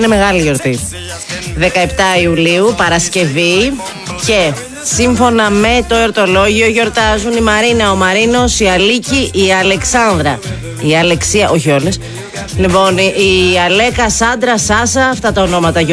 Είναι μεγάλη γιορτή. 17 Ιουλίου, Παρασκευή, και σύμφωνα με το εορτολόγιο γιορτάζουν η Μαρίνα, ο Μαρίνος, η Αλίκη, η Αλεξάνδρα, η Αλεξία, όχι όλες. Λοιπόν, η Αλέκα, Σάντρα, Σάσα, αυτά τα ονόματα